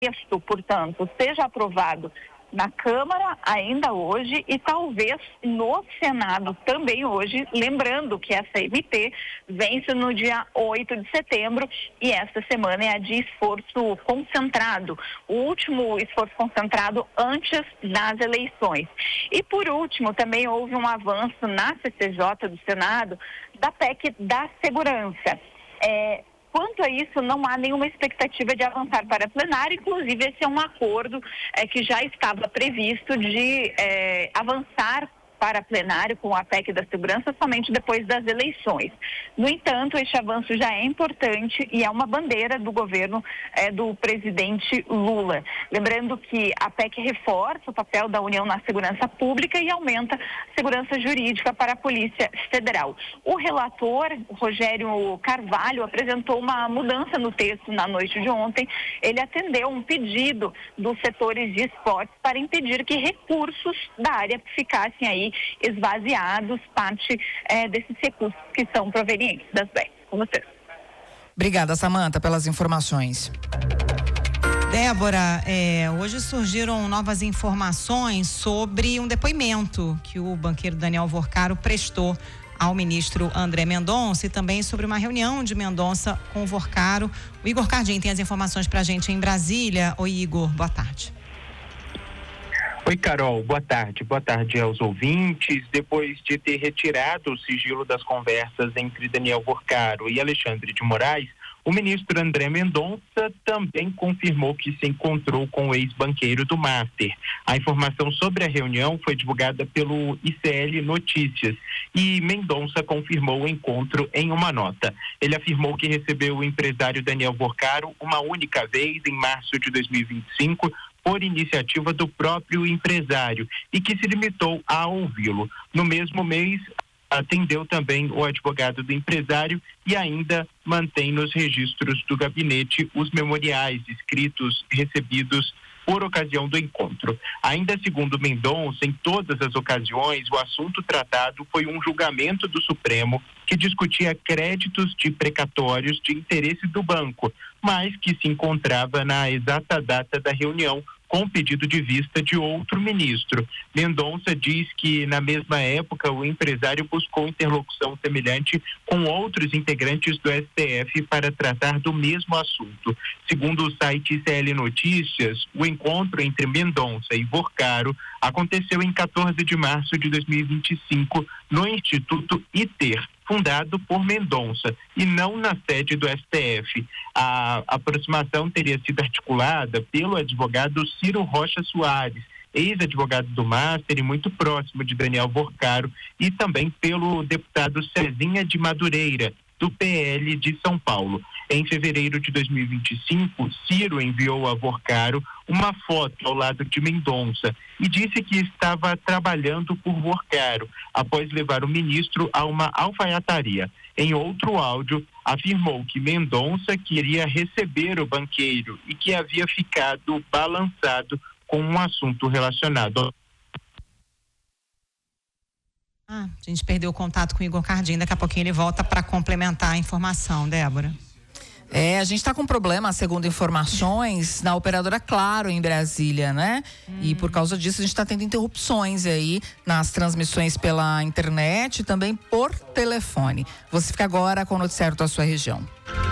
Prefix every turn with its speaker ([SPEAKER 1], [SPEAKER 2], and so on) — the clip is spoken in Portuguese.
[SPEAKER 1] texto, portanto, seja aprovado na Câmara ainda hoje e talvez no Senado também hoje, lembrando que essa MP vence no dia 8 de setembro e esta semana é a de esforço concentrado, o último esforço concentrado antes das eleições. E por último, também houve um avanço na CCJ do Senado da PEC da segurança. Quanto a isso, não há nenhuma expectativa de avançar para plenário, inclusive esse é um acordo que já estava previsto de avançar para plenário com a PEC da segurança somente depois das eleições. No entanto, este avanço já é importante e é uma bandeira do governo do presidente Lula. Lembrando que a PEC reforça o papel da União na segurança pública e aumenta a segurança jurídica para a Polícia Federal. O relator, Rogério Carvalho, apresentou uma mudança no texto na noite de ontem. Ele atendeu um pedido dos setores de esportes para impedir que recursos da área ficassem aí esvaziados, parte desses recursos que são provenientes das BECs. Com vocês.
[SPEAKER 2] Obrigada, Samanta, pelas informações.
[SPEAKER 3] Débora, hoje surgiram novas informações sobre um depoimento que o banqueiro Daniel Vorcaro prestou ao ministro André Mendonça e também sobre uma reunião de Mendonça com o Vorcaro. O Igor Cardim tem as informações pra gente em Brasília. Oi, Igor, boa tarde.
[SPEAKER 4] Oi, Carol, boa tarde. Boa tarde aos ouvintes. Depois de ter retirado o sigilo das conversas entre Daniel Vorcaro e Alexandre de Moraes, o ministro André Mendonça também confirmou que se encontrou com o ex-banqueiro do Master. A informação sobre a reunião foi divulgada pelo ICL Notícias e Mendonça confirmou o encontro em uma nota. Ele afirmou que recebeu o empresário Daniel Vorcaro uma única vez em março de 2025, por iniciativa do próprio empresário e que se limitou a ouvi-lo. No mesmo mês, atendeu também o advogado do empresário e ainda mantém nos registros do gabinete os memoriais escritos recebidos por ocasião do encontro. Ainda segundo Mendonça, em todas as ocasiões, o assunto tratado foi um julgamento do Supremo que discutia créditos de precatórios de interesse do banco, mas que se encontrava na exata data da reunião com pedido de vista de outro ministro. Mendonça diz que, na mesma época, o empresário buscou interlocução semelhante com outros integrantes do STF para tratar do mesmo assunto. Segundo o site ICL Notícias, o encontro entre Mendonça e Vorcaro aconteceu em 14 de março de 2025 no Instituto ITER, fundado por Mendonça, e não na sede do STF. A aproximação teria sido articulada pelo advogado Ciro Rocha Soares, ex-advogado do Master e muito próximo de Daniel Vorcaro, e também pelo deputado Cezinha de Madureira, do PL de São Paulo. Em fevereiro de 2025, Ciro enviou a Vorcaro uma foto ao lado de Mendonça e disse que estava trabalhando por Vorcaro, após levar o ministro a uma alfaiataria. Em outro áudio, afirmou que Mendonça queria receber o banqueiro e que havia ficado balançado com um assunto relacionado.
[SPEAKER 3] A gente perdeu o contato com o Igor Cardim, daqui a pouquinho ele volta para complementar a informação, Débora.
[SPEAKER 2] A gente está com problema, segundo informações, na operadora Claro em Brasília, né? E por causa disso a gente está tendo interrupções aí nas transmissões pela internet e também por telefone. Você fica agora com o noticiário da sua região.